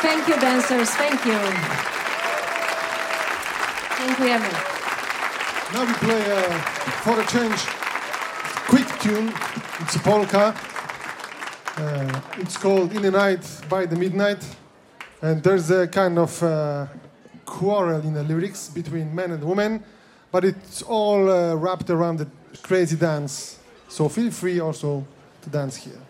Thank you, dancers. Thank you. Dziękujemy. Now we play for a change quick tune. It's a polka. It's called In the Night by the Midnight. And there's a kind of quarrel in the lyrics between men and women, but it's all wrapped around the crazy dance. So feel free also to dance here.